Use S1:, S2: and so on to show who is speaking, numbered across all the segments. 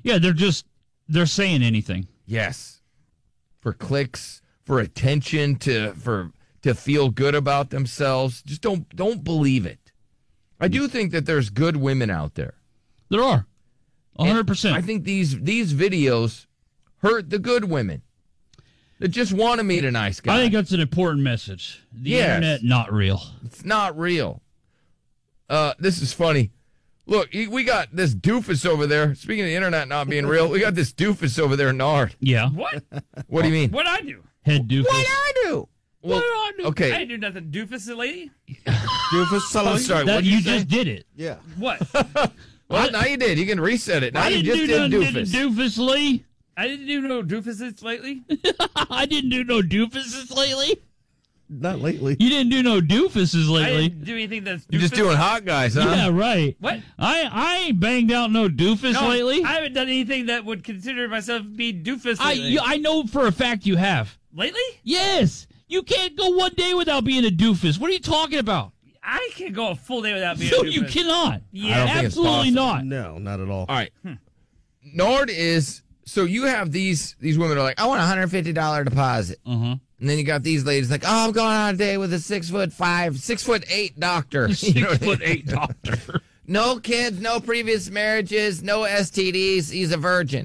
S1: Yeah, they're saying anything.
S2: Yes. For clicks, for attention, to feel good about themselves. Just don't believe it. I do think that there's good women out there.
S1: There are. 100%.
S2: I think these videos hurt the good women that just want to meet a nice guy.
S1: I think that's an important message. The internet, not real.
S2: It's not real. This is funny. Look, we got this doofus over there. Speaking of the internet not being real, we got this doofus over there, Nard.
S1: Yeah.
S3: What?
S2: What do you mean?
S3: What'd I do?
S1: Head doofus.
S2: What I do? Well,
S3: What did I do?
S2: okay.
S3: I didn't do nothing, doofus, lady.
S4: Doofus.
S2: I'm sorry.
S1: That
S2: What did
S1: you
S2: you say?
S1: just did it.
S4: Yeah.
S3: What?
S2: Well, now you did. You can reset it. Now
S1: I
S2: you
S1: didn't
S2: just
S1: do
S2: did
S1: nothing,
S2: doofus.
S1: Doofus Lee.
S3: I didn't do no doofuses lately.
S1: I didn't do no doofuses lately.
S4: Not lately.
S1: You didn't do no doofuses
S3: I
S1: lately.
S3: didn't do anything that's doofus.
S2: You're just doing hot guys, huh?
S1: Yeah, right.
S3: What?
S1: I ain't banged out no doofus
S3: No,
S1: lately.
S3: I haven't done anything that would consider myself be doofus lately.
S1: I know for a fact you have.
S3: Lately?
S1: Yes. You can't go one day without being a doofus. What are you talking about?
S3: I can go a full day without being
S1: No,
S3: a doofus.
S1: you cannot.
S3: Yeah.
S2: I don't think it's
S1: Absolutely
S2: possible.
S1: not.
S4: No, not at all.
S2: All right. Nord is, so you have these women are like, I want a $150 deposit.
S1: Uh-huh.
S2: And then you got these ladies like, oh, I'm going on a date with a 6'5", 6'8" doctor. You know what I mean?
S1: 6'8" doctor.
S2: No kids, no previous marriages, no STDs. He's a virgin.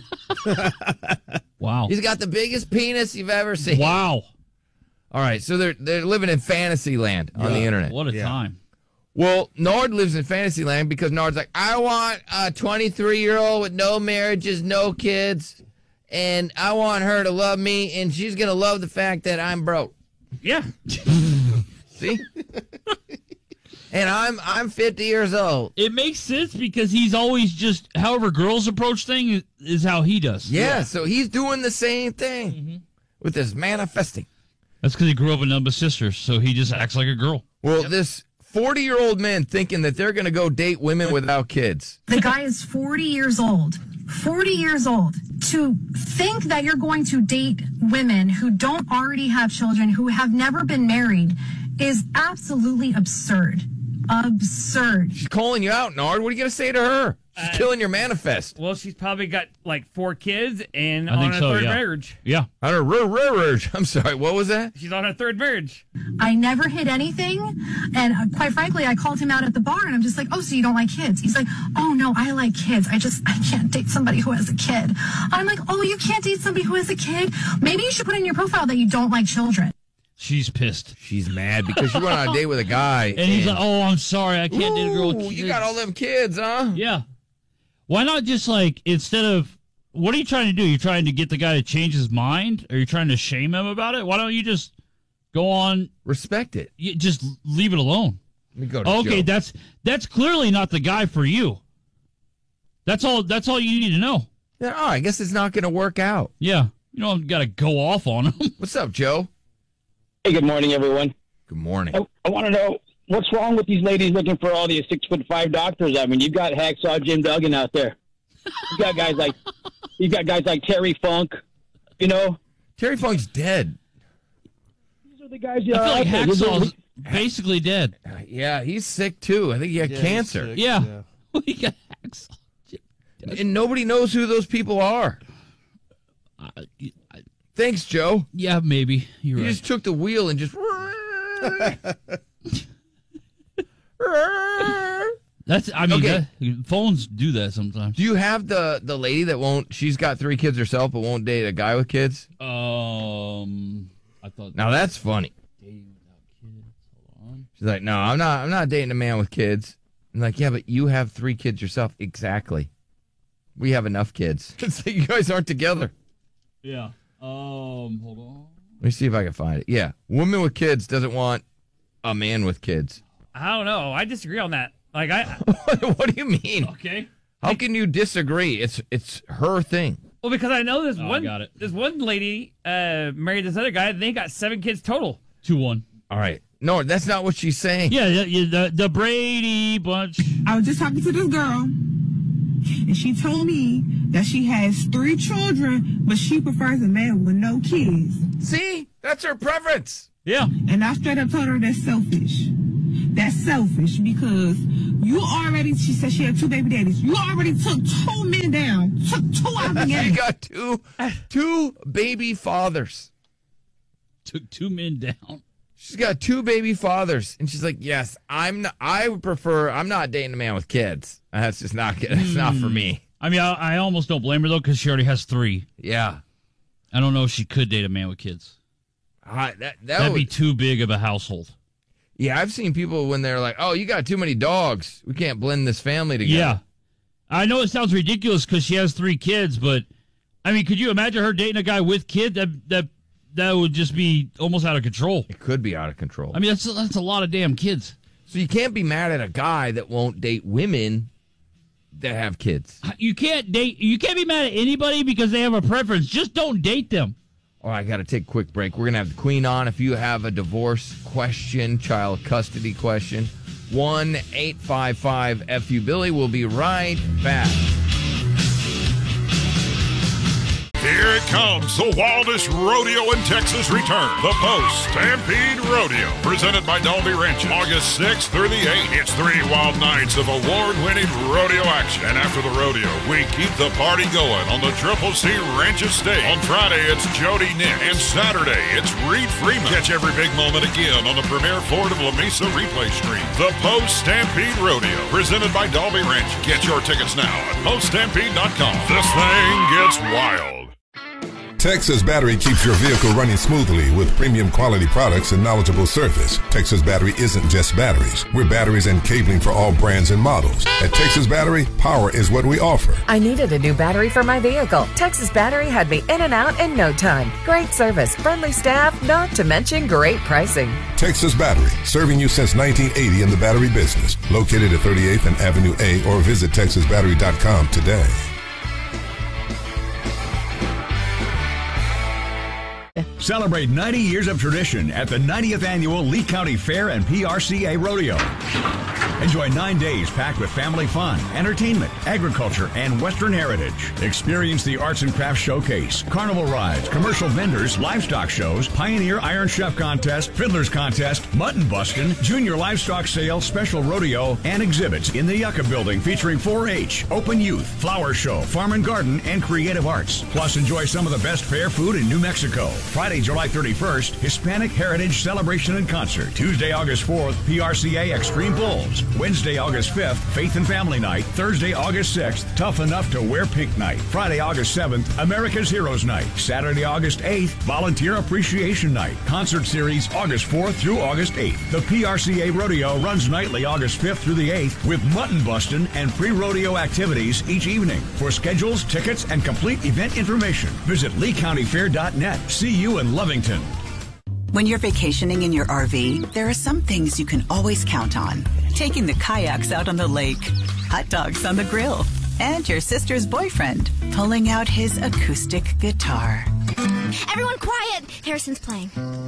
S1: Wow.
S2: He's got the biggest penis you've ever seen.
S1: Wow.
S2: All right, so they're living in fantasy land on the internet.
S1: What a time.
S2: Well, Nord lives in fantasy land because Nord's like, I want a 23-year-old with no marriages, no kids, and I want her to love me, and she's going to love the fact that I'm broke.
S3: Yeah.
S2: See? And I'm 50 years old.
S1: It makes sense because he's always just, however girls approach things is how he does.
S2: Yeah, so he's doing the same thing with this manifesting.
S1: That's because he grew up with none but sisters, so he just acts like a girl.
S2: Well, this 40-year-old man thinking that they're going to go date women without kids.
S5: The guy is 40 years old. 40 years old. To think that you're going to date women who don't already have children, who have never been married, is absolutely absurd. Absurd.
S2: She's calling you out, Nard. What are you going to say to her? She's killing your manifest.
S3: Well, she's probably got like 4 kids and
S1: I
S3: on
S1: think
S3: her
S1: so,
S3: third
S1: yeah.
S3: marriage.
S1: Yeah.
S2: On her I'm sorry, what was that?
S3: She's on her 3rd marriage.
S5: I never hid anything. And quite frankly, I called him out at the bar and I'm just like, oh, so you don't like kids? He's like, oh, no, I like kids. I can't date somebody who has a kid. I'm like, oh, you can't date somebody who has a kid? Maybe you should put in your profile that you don't like children.
S1: She's pissed.
S2: She's mad because she went on a date with a guy.
S1: And he's like, oh, I'm sorry. I can't date a girl with
S2: Ooh,
S1: kids.
S2: you got all them kids, huh?
S1: Yeah. Why not just like, instead of, what are you trying to do? You're trying to get the guy to change his mind? Or you're trying to shame him about it? Why don't you just go on,
S2: Respect it.
S1: just leave it alone?
S2: Let me go to
S1: Okay,
S2: Joe.
S1: that's clearly not the guy for you. That's all you need to know.
S2: Yeah, I guess it's not going to work out.
S1: Yeah. You don't got to go off on him.
S2: What's up, Joe?
S6: Hey, good morning, everyone.
S2: Good morning.
S6: I want to know what's wrong with these ladies looking for all these 6'5" doctors. I mean, you've got Hacksaw Jim Duggan out there. You got guys like Terry Funk. You know,
S2: Terry Funk's dead.
S6: these are the guys.
S1: I feel like
S6: out there.
S1: Hacksaw's basically dead.
S2: Yeah, he's sick too. I think he had cancer.
S4: Sick,
S1: Yeah. We got Hacksaw.
S2: And nobody knows who those people are. Thanks, Joe.
S1: Yeah, maybe. You're
S2: You
S1: right.
S2: just took the wheel and just. Okay.
S1: Phones do that sometimes.
S2: Do you have the lady that won't? She's got 3 kids herself, but won't date a guy with kids.
S1: I thought
S2: Now that's funny.
S1: dating without kids. Hold on.
S2: She's like, no, I'm not dating a man with kids. I'm like, yeah, but you have 3 kids yourself. Exactly. We have enough kids. It's like you guys aren't together.
S1: Yeah. Hold on.
S2: Let me see if I can find it. Yeah, woman with kids doesn't want a man with kids.
S3: I don't know. I disagree on that. Like
S2: What do you mean?
S1: Okay.
S2: How can you disagree? It's her thing.
S3: well, because I know
S1: Oh, I got it.
S3: this one lady married this other guy. And they got 7 kids total.
S1: 2-1.
S2: All right. No, that's not what she's saying.
S1: Yeah, the Brady bunch.
S7: I was just talking to this girl, and she told me that she has 3 children, but she prefers a man with no kids.
S2: See? That's her preference.
S1: Yeah.
S7: And I straight up told her that's selfish. That's selfish because you already, she said she had 2 baby daddies. You already took 2 men down.
S2: She got two baby fathers.
S1: Took 2 men down.
S2: She's got 2 baby fathers, and she's like, "Yes, I'm not dating a man with kids. That's just not good. That's not for me."
S1: I mean, I almost don't blame her, though, because she already has 3.
S2: Yeah.
S1: I don't know if she could date a man with kids. That'd be too big of a household.
S2: Yeah, I've seen people when they're like, "Oh, you got too many dogs. We can't blend this family together."
S1: Yeah. I know it sounds ridiculous because she has 3 kids, but, I mean, could you imagine her dating a guy with kids? That would just be almost out of control.
S2: It could be out of control.
S1: I mean, that's a lot of damn kids.
S2: So you can't be mad at a guy that won't date women that have kids.
S1: You can't be mad at anybody because they have a preference. Just don't date them.
S2: Oh, I got to take a quick break. We're going to have the Queen on. If you have a divorce question, child custody question, 1-855-FU-BILLY. We'll be right back.
S8: Here it comes. The wildest rodeo in Texas return. The Post Stampede Rodeo. Presented by Dalby Ranches. August 6th through the 8th. It's 3 wild nights of award-winning rodeo action. And after the rodeo, we keep the party going on the Triple C Ranches stage. On Friday, it's Jody Nick. And Saturday, it's Reed Freeman. Catch every big moment again on the premier Ford of La Mesa replay stream. The Post Stampede Rodeo. Presented by Dalby Ranches. Get your tickets now at poststampede.com. This thing gets wild.
S9: Texas Battery keeps your vehicle running smoothly with premium quality products and knowledgeable service. Texas Battery isn't just batteries. We're batteries and cabling for all brands and models. At Texas Battery, power is what we offer.
S10: I needed a new battery for my vehicle. Texas Battery had me in and out in no time. Great service, friendly staff, not to mention great pricing.
S9: Texas Battery, serving you since 1980 in the battery business. Located at 38th and Avenue A, or visit TexasBattery.com today.
S11: Celebrate 90 years of tradition at the 90th Annual Lee County Fair and PRCA Rodeo. Enjoy 9 days packed with family fun, entertainment, agriculture, and Western heritage. Experience the Arts and Crafts Showcase, carnival rides, commercial vendors, livestock shows, Pioneer Iron Chef Contest, Fiddlers Contest, Mutton Bustin', Junior Livestock Sale, Special Rodeo, and exhibits in the Yucca Building featuring 4-H, Open Youth, Flower Show, Farm and Garden, and Creative Arts. Plus, enjoy some of the best fair food in New Mexico. Friday, July 31st, Hispanic Heritage Celebration and Concert. Tuesday, August 4th, PRCA Extreme Bulls. Wednesday, August 5th, Faith and Family Night. Thursday, August 6th, Tough Enough to Wear Pink Night. Friday, August 7th, America's Heroes Night. Saturday, August 8th, Volunteer Appreciation Night. Concert series August 4th through August 8th. The PRCA Rodeo runs nightly August 5th through the 8th with mutton bustin' and pre-rodeo activities each evening. For schedules, tickets, and complete event information, visit LeeCountyFair.net. See you in Lovington.
S12: When you're vacationing in your RV, there are some things you can always count on. Taking the kayaks out on the lake, hot dogs on the grill, and your sister's boyfriend pulling out his acoustic guitar.
S13: Everyone quiet! Harrison's playing.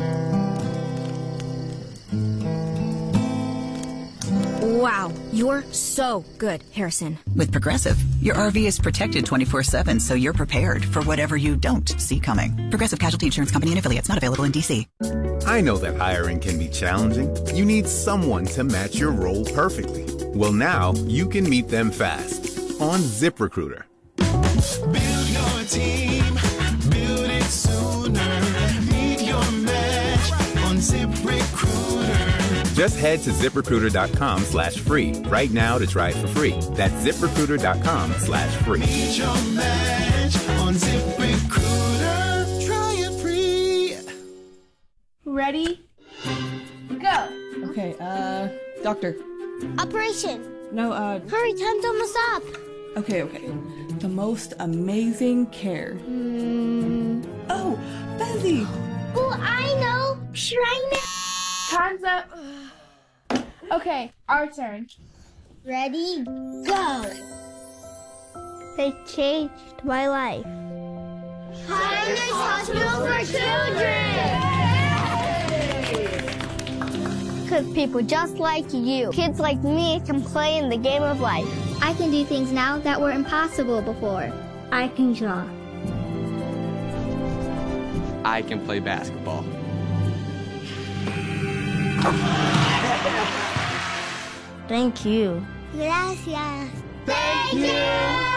S13: Wow, you're so good, Harrison.
S12: With Progressive, your RV is protected 24/7, so you're prepared for whatever you don't see coming. Progressive Casualty Insurance Company and affiliates, not available in D.C.
S14: I know that hiring can be challenging. You need someone to match your role perfectly. Well, now you can meet them fast on ZipRecruiter.
S15: Build your team, build it sooner. Meet your match on ZipRecruiter.
S14: Just head to ZipRecruiter.com/free right now to try it for free. That's ZipRecruiter.com/free.
S15: Meet your match on ZipRecruiter. Try it free.
S16: Ready? Go.
S17: Okay, doctor.
S16: Operation.
S17: No,
S16: Hurry, time's almost up.
S17: Okay. The most amazing care. Oh, Bezzy.
S16: Oh, I know. Shrine.
S18: Time's up. Okay, our turn.
S16: Ready? Go. They changed my life. Highness Hospital for Children! Because people just like you, kids like me, can play in the game of life. I can do things now that were impossible before. I can draw.
S19: I can play basketball.
S16: Thank you. Gracias. Thank you.